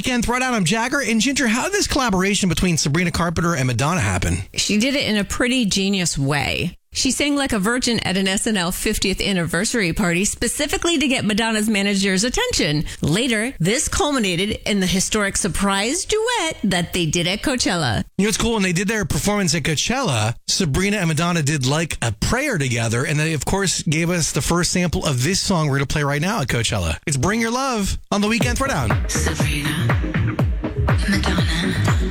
Weekend Throwdown. I'm Jagger. And Ginger, how did this collaboration between Sabrina Carpenter and Madonna happen? She did it in a pretty genius way. She sang like a virgin at an SNL 50th anniversary party specifically to get Madonna's manager's attention. Later, this culminated in the historic surprise duet that they did at Coachella. You know what's cool? When they did their performance at Coachella, Sabrina and Madonna did like a prayer together. And they, of course, gave us the first sample of this song we're going to play right now at Coachella. It's Bring Your Love on the Weekend Throwdown. Sabrina.